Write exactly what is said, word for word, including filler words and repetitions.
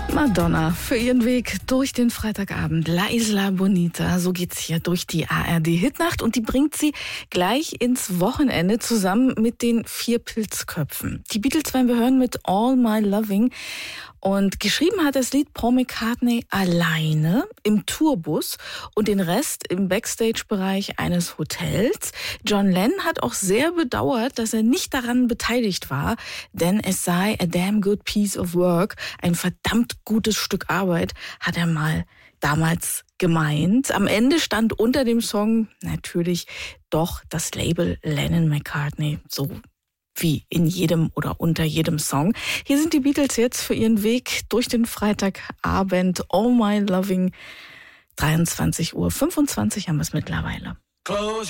Madonna für ihren Weg durch den Freitagabend. La Isla Bonita, so geht's hier durch die A R D-Hitnacht und die bringt sie gleich ins Wochenende zusammen mit den vier Pilzköpfen. Die Beatles werden wir hören mit All My Loving und geschrieben hat das Lied Paul McCartney alleine im Tourbus und den Rest im Backstage-Bereich eines Hotels. John Lennon hat auch sehr bedauert, dass er nicht daran beteiligt war, denn es sei a damn good piece of work, ein verdammt gutes Stück Arbeit, hat er mal damals gemeint. Am Ende stand unter dem Song natürlich doch das Label Lennon-McCartney, so wie in jedem oder unter jedem Song. Hier sind die Beatles jetzt für ihren Weg durch den Freitagabend. All My Loving, dreiundzwanzig Uhr fünfundzwanzig haben wir es mittlerweile. Close